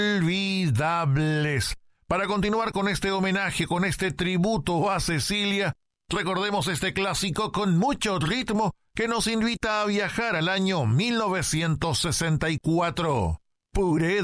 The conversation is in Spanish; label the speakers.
Speaker 1: inolvidables. Para continuar con este homenaje, con este tributo a Cecilia, recordemos este clásico con mucho ritmo que nos invita a viajar al año 1964. Puré